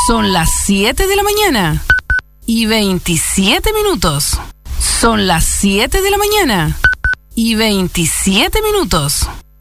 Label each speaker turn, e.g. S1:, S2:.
S1: Son las 7 de la mañana y 27 minutos. Son las 7 de la mañana y 27 minutos.